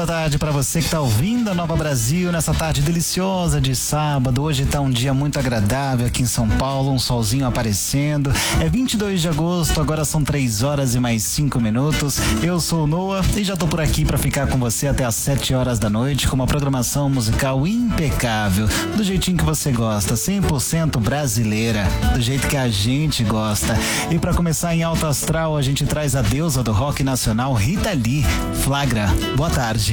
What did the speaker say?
boa tarde para você que tá ouvindo a Nova Brasil nessa tarde deliciosa de sábado. Hoje tá um dia muito agradável aqui em São Paulo, um solzinho aparecendo. É 22 de agosto, agora são 3 horas e mais 5 minutos. Eu sou o Noah e já tô por aqui para ficar com você até às 7 horas da noite com uma programação musical impecável, do jeitinho que você gosta, 100% brasileira, do jeito que a gente gosta. E para começar em alto astral, a gente traz a deusa do rock nacional, Rita Lee. Flagra. Boa tarde.